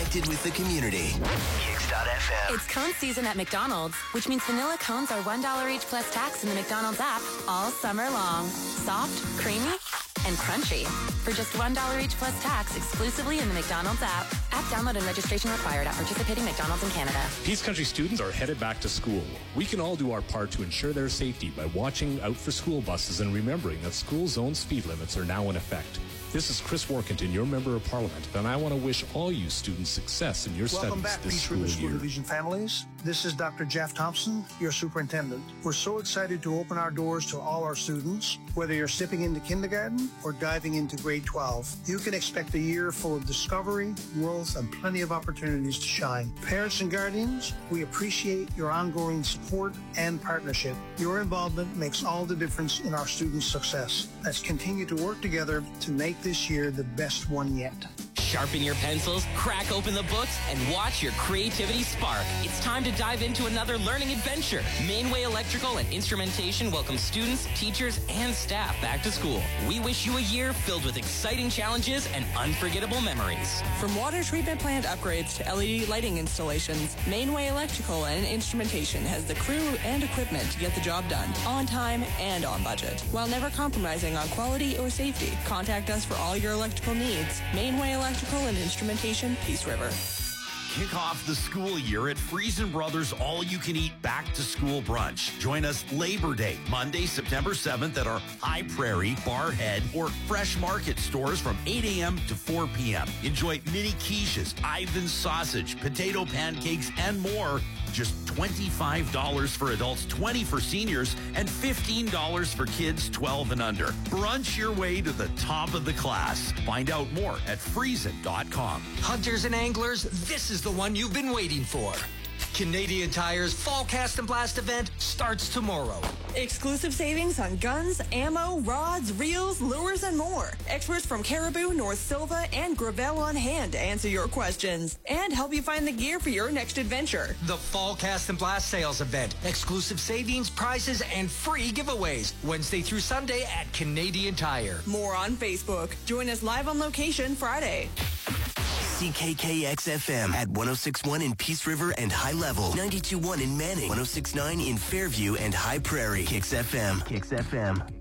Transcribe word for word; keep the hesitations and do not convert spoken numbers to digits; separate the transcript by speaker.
Speaker 1: connected with the community. Kicks dot F M.
Speaker 2: It's cone season at McDonald's, which means vanilla cones are one dollar each plus tax in the McDonald's app all summer long. Soft, creamy, and crunchy. For just one dollar each plus tax exclusively in the McDonald's app. App download and registration required at participating McDonald's in Canada.
Speaker 3: Peace Country students are headed back to school. We can all do our part to ensure their safety by watching out for school buses and remembering that school zone speed limits are now in effect. This is Chris Workington, your Member of Parliament, and I want to wish all you students success in your
Speaker 4: Welcome
Speaker 3: studies
Speaker 4: back,
Speaker 3: this
Speaker 4: Peace
Speaker 3: school
Speaker 4: River School
Speaker 3: year.
Speaker 4: Division families. This is Doctor Jeff Thompson, your superintendent. We're so excited to open our doors to all our students. Whether you're stepping into kindergarten or diving into grade twelve, you can expect a year full of discovery, growth, and plenty of opportunities to shine. Parents and guardians, we appreciate your ongoing support and partnership. Your involvement makes all the difference in our students' success. Let's continue to work together to make this year the best one yet.
Speaker 5: Sharpen your pencils, crack open the books, and watch your creativity spark. It's time to dive into another learning adventure. Mainway Electrical and Instrumentation welcomes students, teachers, and staff back to school. We wish you a year filled with exciting challenges and unforgettable memories.
Speaker 6: From water treatment plant upgrades to L E D lighting installations, Mainway Electrical and Instrumentation has the crew and equipment to get the job done, on time and on budget, while never compromising on quality or safety. Contact us for all your electrical needs. Mainway Electrical and Instrumentation, Peace River.
Speaker 7: Kick off the school year at Friesen Brothers All-You-Can-Eat Back-to-School Brunch. Join us Labor Day, Monday, September seventh at our High Prairie, Barhead, or Fresh Market stores from eight a.m. to four p.m. Enjoy mini quiches, Ivan's sausage, potato pancakes, and more. Just twenty-five dollars for adults, twenty dollars for seniors, and fifteen dollars for kids twelve and under. Brunch your way to the top of the class. Find out more at friesen dot com.
Speaker 8: Hunters and anglers, this is the one you've been waiting for. Canadian Tire's Fall Cast and Blast event starts tomorrow.
Speaker 6: Exclusive savings on guns, ammo, rods, reels, lures, and more. Experts from Caribou, North Silva, and Gravel on hand to answer your questions and help you find the gear for your next adventure.
Speaker 8: The Fall Cast and Blast sales event. Exclusive savings, prizes, and free giveaways. Wednesday through Sunday at Canadian Tire.
Speaker 6: More on Facebook. Join us live on location Friday.
Speaker 1: C K K X F M at one oh six point one in Peace River and High Level, ninety-two point one in Manning, one oh six point nine in Fairview and High Prairie. Kicks F M. Kicks F M.